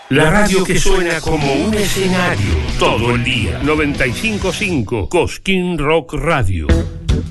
La radio que suena como un escenario todo el día. 95.5 Cosquín Rock Radio.